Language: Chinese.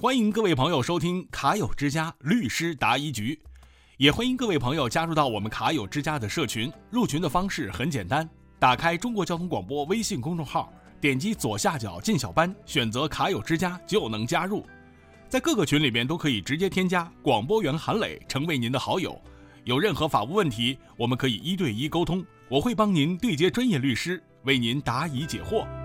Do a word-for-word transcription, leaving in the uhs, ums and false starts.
欢迎各位朋友收听卡友之家律师答疑局，也欢迎各位朋友加入到我们卡友之家的社群。入群的方式很简单，打开中国交通广播微信公众号，点击左下角进小班，选择卡友之家就能加入。在各个群里面都可以直接添加广播员韩磊成为您的好友，有任何法务问题，我们可以一对一沟通，我会帮您对接专业律师，为您答疑解惑。